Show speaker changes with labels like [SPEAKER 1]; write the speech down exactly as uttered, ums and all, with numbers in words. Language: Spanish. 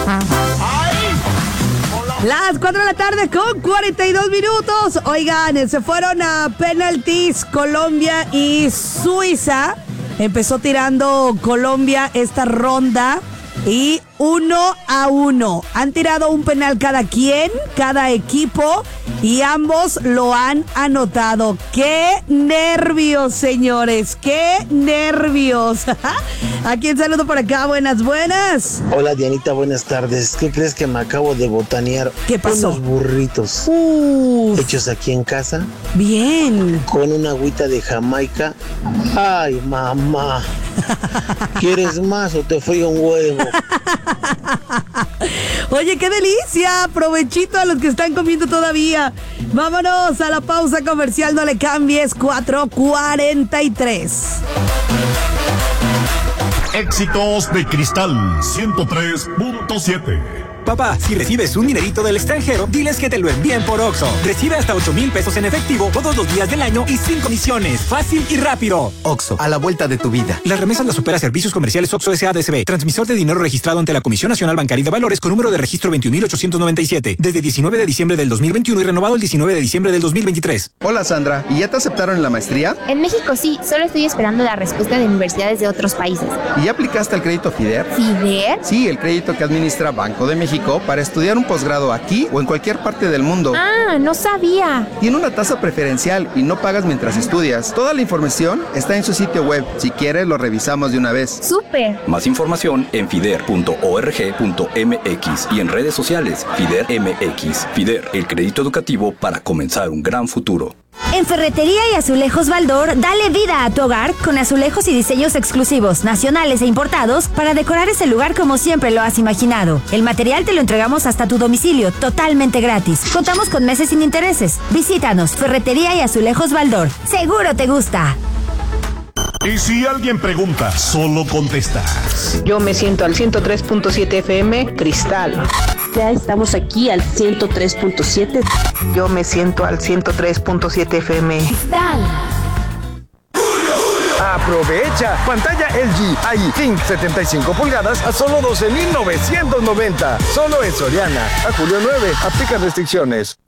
[SPEAKER 1] Las cuatro de la tarde con cuarenta y dos minutos. Oigan, se fueron a penaltis Colombia y Suiza. Empezó tirando Colombia esta ronda y uno a uno. Han tirado un penal cada quien, cada equipo, y ambos lo han anotado. ¡Qué nervios, señores! ¡Qué nervios! ¿A quién saludo por acá? Buenas, buenas.
[SPEAKER 2] Hola, Dianita, buenas tardes. ¿Qué crees que me acabo de botanear?
[SPEAKER 1] ¿Qué pasó?
[SPEAKER 2] Unos burritos.
[SPEAKER 1] Uf.
[SPEAKER 2] Hechos aquí en casa.
[SPEAKER 1] Bien.
[SPEAKER 2] Con una agüita de Jamaica. ¡Ay, mamá! ¿Quieres más o te frío un huevo?
[SPEAKER 1] Oye, qué delicia. Provechito a los que están comiendo todavía. Vámonos a la pausa comercial, no le cambies. Cuatro cuarenta y tres.
[SPEAKER 3] Éxitos de Cristal ciento tres punto siete.
[SPEAKER 4] Papá, si recibes un dinerito del extranjero, diles que te lo envíen por Oxxo. Recibe hasta ocho mil pesos en efectivo todos los días del año y sin comisiones. Fácil y rápido.
[SPEAKER 5] Oxxo, a la vuelta de tu vida.
[SPEAKER 4] Las remesas las opera Servicios Comerciales Oxxo S A D C B. Transmisor de dinero registrado ante la Comisión Nacional Bancaria y de Valores con número de registro veintiún mil ochocientos noventa y siete. Desde diecinueve de diciembre del dos mil veintiuno y renovado el diecinueve de diciembre del dos mil veintitrés.
[SPEAKER 6] Hola, Sandra. ¿Y ya te aceptaron en la maestría?
[SPEAKER 7] En México sí. Solo estoy esperando la respuesta de universidades de otros países.
[SPEAKER 6] ¿Y ya aplicaste al crédito FIDER?
[SPEAKER 7] ¿FIDER?
[SPEAKER 6] Sí, el crédito que administra Banco de México para estudiar un posgrado aquí o en cualquier parte del mundo.
[SPEAKER 7] Ah, no sabía.
[SPEAKER 6] Tiene una tasa preferencial y no pagas mientras estudias. Toda la información está en su sitio web. Si quieres, lo revisamos de una vez.
[SPEAKER 7] ¡Súper!
[SPEAKER 8] Más información en fider punto org punto mx y en redes sociales FIDER M X. FIDER, el crédito educativo para comenzar un gran futuro.
[SPEAKER 9] En Ferretería y Azulejos Baldor, dale vida a tu hogar con azulejos y diseños exclusivos, nacionales e importados para decorar ese lugar como siempre lo has imaginado. El material te lo entregamos hasta tu domicilio, totalmente gratis. Contamos con meses sin intereses. Visítanos, Ferretería y Azulejos Baldor. Seguro te gusta.
[SPEAKER 3] Y si alguien pregunta, solo contestas.
[SPEAKER 10] Yo me siento al ciento tres punto siete F M Cristal.
[SPEAKER 11] Ya estamos aquí al ciento tres punto siete.
[SPEAKER 10] Yo me siento al ciento tres punto siete F M
[SPEAKER 9] Cristal.
[SPEAKER 12] Aprovecha pantalla L G I King setenta y cinco pulgadas a solo doce mil novecientos noventa. Solo en Soriana. A julio nueve. Aplica restricciones.